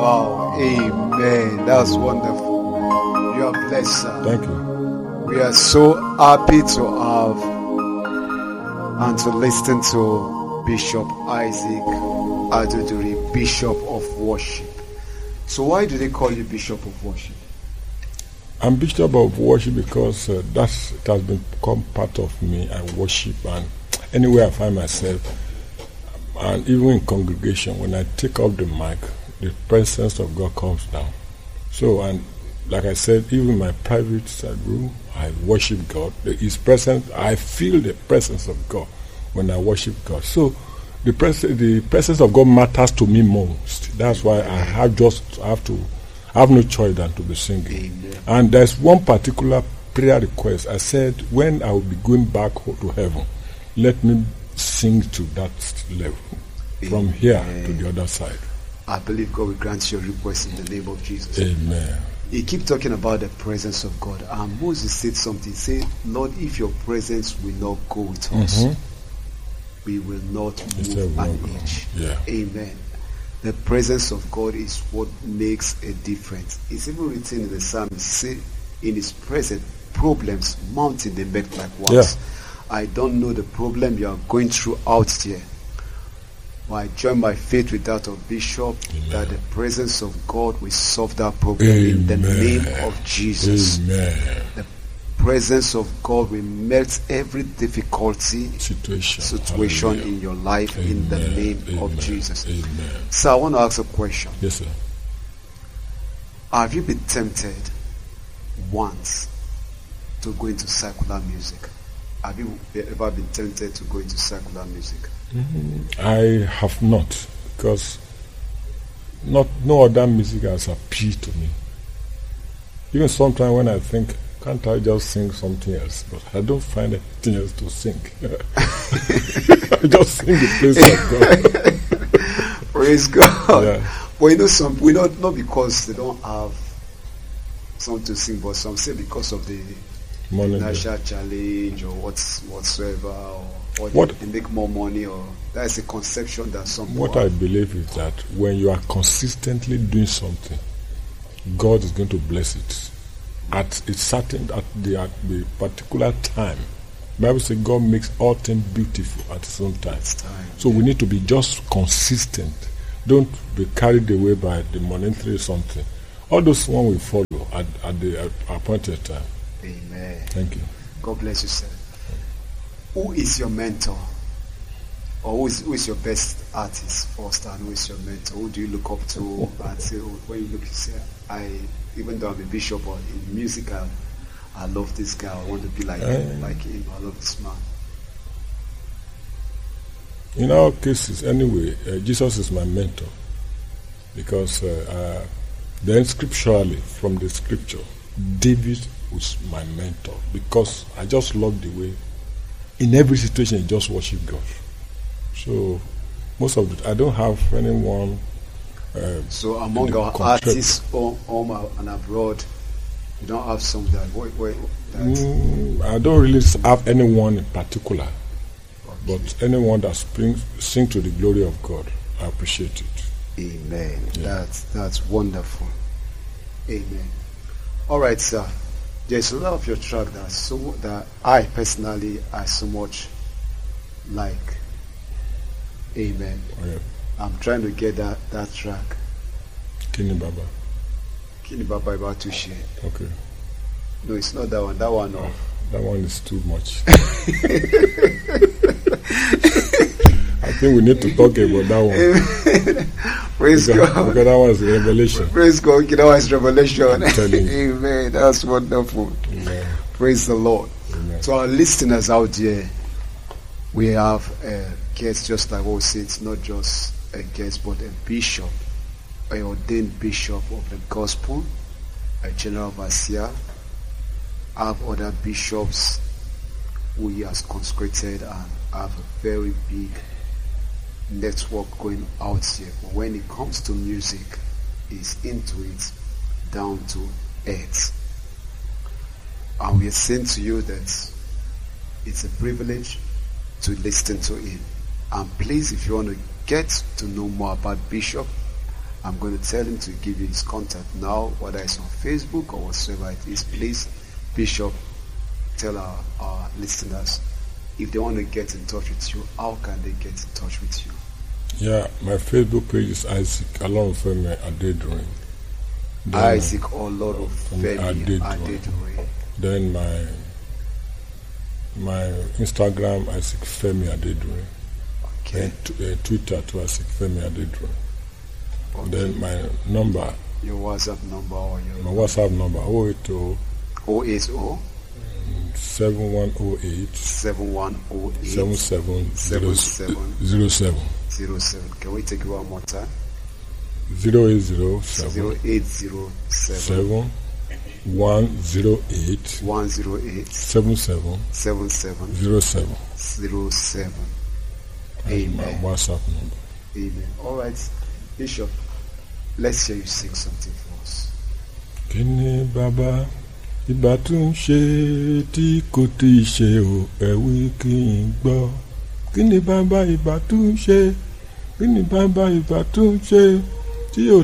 Wow, amen. That's wonderful. You are blessed, sir. Thank you. We are so happy to have and to listen to Bishop Isaac Aduduri, Bishop of Worship. So why do they call you Bishop of Worship? I'm Bishop of Worship because it has become part of me. I worship, and anywhere I find myself, and even in congregation, when I take up the mic, the presence of God comes down. So, and like I said, even in my private room, I worship God. His presence, I feel the presence of God when I worship God. So, the presence of God matters to me most. That's why I have no choice than to be singing. Amen. And there's one particular prayer request. I said, when I will be going back to heaven, let me sing to that level, from here to the other side. I believe God will grant your request in the name of Jesus. Amen. You keep talking about the presence of God. And Moses said something. He said, Lord, if your presence will not go with us, we will not move an inch. Yeah. Amen. The presence of God is what makes a difference. It's even written in the Psalm. It says, in his presence, problems mountain they make like wax. Yeah. I don't know the problem you are going through out there. But I join my faith with that of Bishop, that the presence of God will solve that problem in the name of Jesus. Amen. The presence of God will melt every difficulty situation in your life in the name of Jesus. Amen. So I want to ask a question. Yes, sir. Have you been tempted once to go into secular music? Have you ever been tempted to go into secular music? I have not, because no other music has appealed to me. Even sometimes when I think, can't I just sing something else? But I don't find anything else to sing. I just sing the praise of God. Praise God. Yeah. But you know, not because they don't have something to sing, but some say because of the financial challenge or whatsoever, or they make more money, or that's a conception that some people What I believe is that when you are consistently doing something, God is going to bless it. At the particular time. The Bible says God makes all things beautiful at its own time. So we need to be just consistent. Don't be carried away by the monetary something. All those one will follow at the appointed time. Amen. Thank you. God bless you, sir. Who is your mentor? Or who is your best artist first, and who is your mentor? Who do you look up to and say, when you look, you say, even though I'm a bishop, but in music, I love this guy. I want to be like him. I love this man. In our cases, anyway, Jesus is my mentor, because then scripturally, from the scripture, David was my mentor, because I just love the way, in every situation, he just worship God. So most of it, I don't have anyone. So among our artists, home and abroad, you don't have some that. I don't really have anyone in particular, but anyone that sing to the glory of God, I appreciate it. Amen. Yeah. That's wonderful. Amen. All right, sir. There's a lot of your track that I personally so much like. Amen. Oh, yeah. I'm trying to get that track. Kini Baba. Kini Baba about to share. Okay. No, it's not that one. That one, no. That one is too much. I think we need to talk about that one. Praise God. Because that one is revelation. Praise God. That one is revelation. I'm telling you. Amen. That's wonderful. Amen. Praise the Lord. Amen. To our listeners out there, we have guests, just like what we said. It's not just a guest, but a bishop, an ordained bishop of the gospel, a general overseer. Have other bishops who he has consecrated and have a very big network going out here. But when it comes to music, he's into it down to earth. And we are saying to you that it's a privilege to listen to him. And please, if you want to get to know more about Bishop, I'm going to tell him to give you his contact now, whether it's on Facebook or whatsoever it is. Please, Bishop, tell our listeners, if they want to get in touch with you, how can they get in touch with you? Yeah, my Facebook page is Isaac Olorunfemi Adedure. Isaac Olorunfemi Adedure. Then my Instagram, Isaac Femi Adedure. Okay. And Twitter to Isaac Femi Adedure. Okay. Then my number. Your WhatsApp number or your... My WhatsApp number, 080 7108 7707. Can we take it one more time? 080 108 7707. Amen. My WhatsApp number. Amen. All right, Bishop, let's hear you sing something for us. Kini Baba ìbá tún ṣe tí kò tí ṣe o ẹ̀wí kí n gbọ́. Kini Baba ìbá tún ṣe, kini Baba ìbá tún ṣe tí ò